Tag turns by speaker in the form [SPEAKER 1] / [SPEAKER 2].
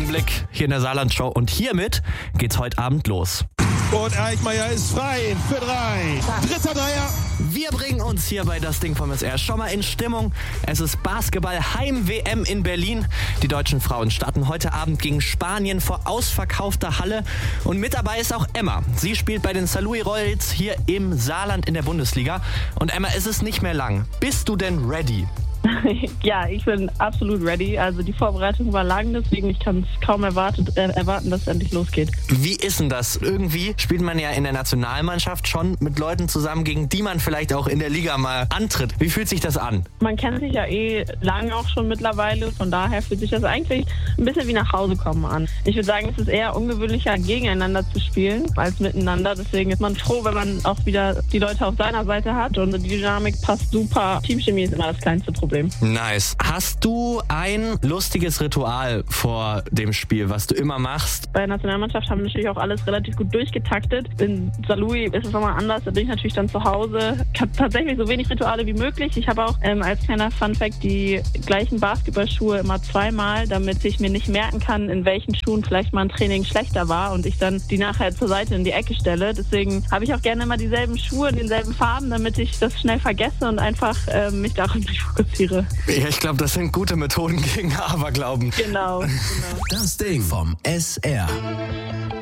[SPEAKER 1] Augenblick hier in der Saarland-Show. Und hiermit geht's heute Abend los.
[SPEAKER 2] Und Eichmeier ist frei für 3. Dritter Dreier.
[SPEAKER 1] Wir bringen uns hier bei Das Ding vom SR schon mal in Stimmung. Es ist Basketball-Heim-WM in Berlin. Die deutschen Frauen starten heute Abend gegen Spanien vor ausverkaufter Halle. Und mit dabei ist auch Emma. Sie spielt bei den Saarlouis Royals hier im Saarland in der Bundesliga. Und Emma, es ist nicht mehr lang. Bist du denn ready?
[SPEAKER 3] Ja, ich bin absolut ready. Also die Vorbereitung war lang, deswegen ich kann es kaum erwarten, dass es endlich losgeht.
[SPEAKER 1] Wie ist denn das? Irgendwie spielt man ja in der Nationalmannschaft schon mit Leuten zusammen, gegen die man vielleicht auch in der Liga mal antritt. Wie fühlt sich das an?
[SPEAKER 3] Man kennt sich ja lange auch schon mittlerweile. Von daher fühlt sich das eigentlich ein bisschen wie nach Hause kommen an. Ich würde sagen, es ist eher ungewöhnlicher, gegeneinander zu spielen als miteinander. Deswegen ist man froh, wenn man auch wieder die Leute auf seiner Seite hat. Und die Dynamik passt super. Teamchemie ist immer das kleinste Problem.
[SPEAKER 1] Nice. Hast du ein lustiges Ritual vor dem Spiel, was du immer machst?
[SPEAKER 3] Bei der Nationalmannschaft haben wir natürlich auch alles relativ gut durchgetaktet. In Saarlouis ist es nochmal anders. Da bin ich natürlich dann zu Hause. Ich habe tatsächlich so wenig Rituale wie möglich. Ich habe auch als kleiner Funfact die gleichen Basketballschuhe immer zweimal, damit ich mir nicht merken kann, in welchen Schuhen vielleicht mal ein Training schlechter war und ich dann die nachher zur Seite in die Ecke stelle. Deswegen habe ich auch gerne immer dieselben Schuhe, denselben Farben, damit ich das schnell vergesse und einfach mich darauf nicht fokussiere.
[SPEAKER 1] Ja, ich glaube, das sind gute Methoden gegen Aberglauben.
[SPEAKER 3] Genau.
[SPEAKER 4] Das Ding vom SR.